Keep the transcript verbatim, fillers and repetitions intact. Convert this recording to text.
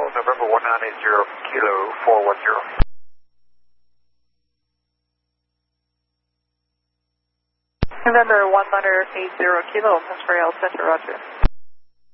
November one nine eight zero, Kilo four one zero. November one nine eight zero, Kilo, Israel Center, Roger.